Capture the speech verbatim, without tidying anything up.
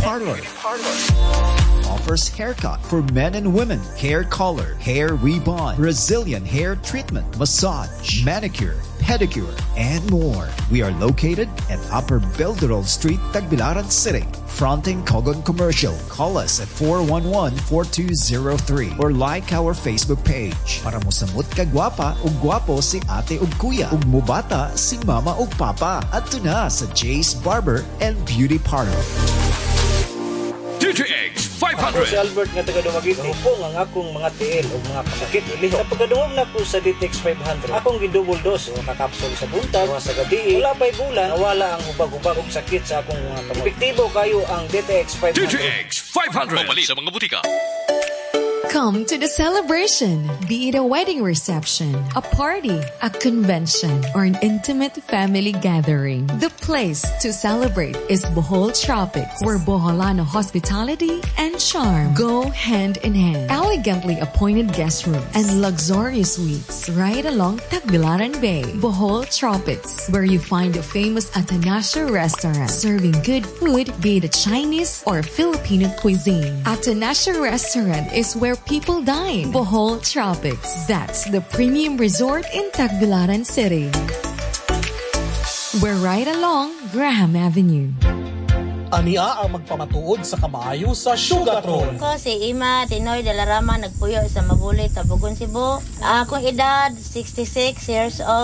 Parlor. Offers haircut for men and women, hair color, hair rebond, Brazilian hair treatment, massage, manicure, pedicure, and more. We are located at Upper Belderol Street, Tagbilaran City, fronting Cogon Commercial. Call us at four one one, four two zero three or like our Facebook page. Para mo samot ka gwapa o gwapo si ate o kuya, ug mubata si mama o papa. At na sa Jay's Barber and Beauty Parlor. D T X five hundred. Ako si Albert nga taga Dumaguete. Hupong ang akong mga tiil o mga pasakit ili. Sa pagkaduwag na ko sa D T X five hundred, akong gidouble dose o kakapsol sa buntag o sa gabi. Wala pa'y bulan, nawala ang hubag-hubag og sakit sa akong mga kamot. Epektibo kayo ang D T X five hundred. D T X five hundred. Mabalik sa mga butika. Come to the celebration, be it a wedding reception, a party, a convention, or an intimate family gathering. The place to celebrate is Bohol Tropics, where Boholano hospitality and charm go hand in hand. Elegantly appointed guest rooms and luxurious suites right along Tagbilaran Bay. Bohol Tropics, where you find a famous Atanasio restaurant serving good food, be it a Chinese or Filipino cuisine. Atanasio restaurant is where people dine. Bohol Tropics. That's the premium resort in Tagbilaran City. We're right along Graham Avenue. Ania ang magpamatuod sa kamaayo sa Sugartron. Ko si Ima Tinoy de la Rama, nagpuyo sa Mabulit, Tabugon, Cebu. Akong edad sixty-six years old.